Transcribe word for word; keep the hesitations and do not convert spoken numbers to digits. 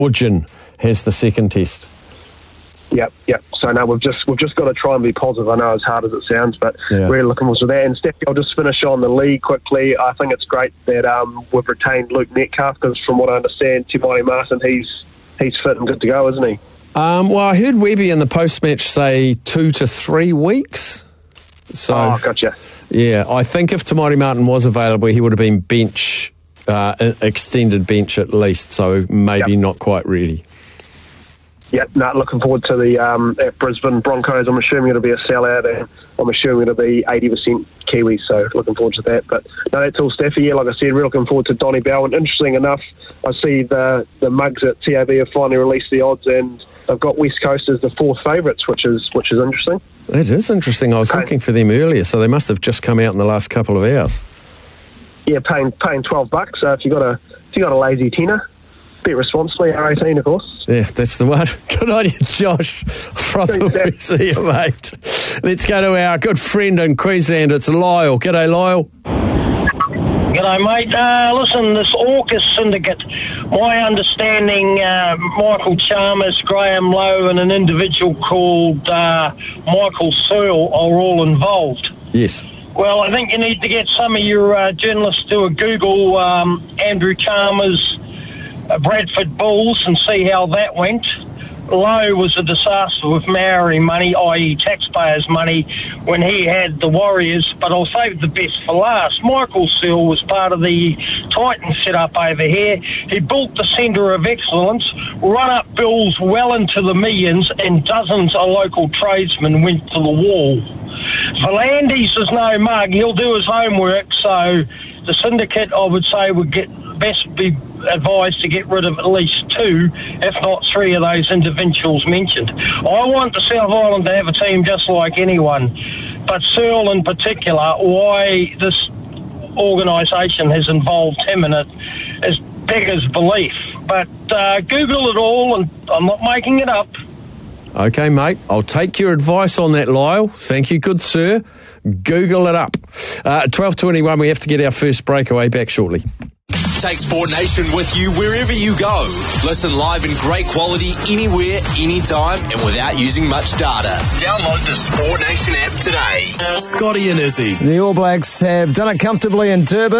Georgian has the second test. Yep, yep. So now we've just we've just got to try and be positive. I know as hard as it sounds, but yeah. Really looking forward to that. And Steph, I'll just finish on the league quickly. I think it's great that um, we've retained Luke Metcalf because, from what I understand, Te Maire Martin, he's he's fit and good to go, isn't he? Um, well, I heard Webby in the post-match say two to three weeks. So, oh, gotcha. Yeah, I think if Te Maire Martin was available, he would have been bench, uh, extended bench at least. So maybe yep. not quite ready. Yep, no, looking forward to the um, at Brisbane Broncos. I'm assuming it'll be a sellout, and I'm assuming it'll be eighty percent Kiwis, so looking forward to that. But no, that's all, Steffi. Yeah, like I said, we're looking forward to Donny Bell. And interesting enough, I see the, the mugs at T A B have finally released the odds, and they've got West Coast as the fourth favourites, which is which is interesting. That is interesting. I was okay. looking for them earlier, so they must have just come out in the last couple of hours. Yeah, paying paying twelve bucks. So if you got a if you got a lazy tenner, bet responsibly. R eighteen, of course. Yeah, that's the one. Good on you, Josh. From the see you, mate. Let's go to our good friend in Queensland. It's Lyle. G'day, Lyle. G'day, mate. Uh, listen, this AUKUS syndicate, my understanding, uh, Michael Chalmers, Graham Lowe, and an individual called uh, Michael Searle are all involved. Yes. Well, I think you need to get some of your uh, journalists to a Google um, Andrew Chalmers, uh, Bradford Bulls, and see how that went. Lowe was a disaster with Maori money, that is taxpayers' money, when he had the Warriors, but I'll save the best for last. Michael Searle was part of the Titan setup over here. He built the Centre of Excellence, run up bills well into the millions, and dozens of local tradesmen went to the wall. Volandis is no mug. He'll do his homework, so the syndicate, I would say, would get best be advised to get rid of at least two, if not three, of those individuals mentioned. I want the South Island to have a team just like anyone, but Searle in particular, why this organisation has involved him in it is beggars belief. But uh, Google it all, and I'm not making it up. Okay, mate. I'll take your advice on that, Lyle. Thank you, good sir. Google it up. Uh, twelve twenty-one, we have to get our first breakaway. Back shortly. Take Sport Nation with you wherever you go. Listen live in great quality anywhere, anytime, and without using much data. Download the Sport Nation app today. Scotty and Izzy. The All Blacks have done it comfortably in Durban.